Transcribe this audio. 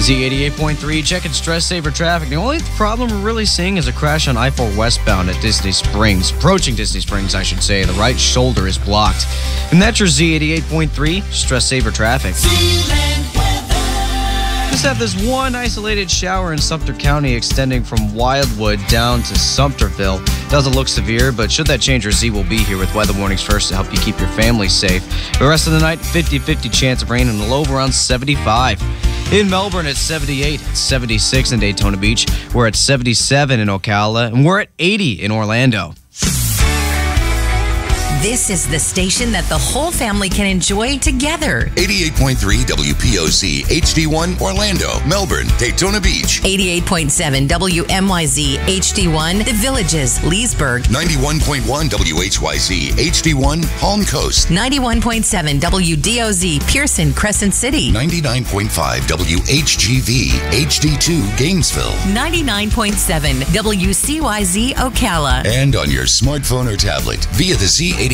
Z88.3, checking stress saver traffic. The only problem we're really seeing is a crash on I-4 westbound at Disney Springs. Approaching Disney Springs, I should say. The right shoulder is blocked. And that's your Z88.3, stress saver traffic. Just have this one isolated shower in Sumter County extending from Wildwood down to Sumterville. Doesn't look severe, but should that change, your Z will be here with weather warnings first to help you keep your family safe. The rest of the night, 50-50 chance of rain and a low of around 75. In Melbourne, it's 78. It's 76 in Daytona Beach. We're at 77 in Ocala, and we're at 80 in Orlando. This is the station that the whole family can enjoy together. 88.3 WPOC HD1 Orlando, Melbourne, Daytona Beach. 88.7 WMYZ HD1 The Villages, Leesburg. 91.1 WHYZ HD1 Palm Coast. 91.7 WDOZ Pearson, Crescent City. 99.5 WHGV HD2 Gainesville. 99.7 WCYZ Ocala. And on your smartphone or tablet via the Z88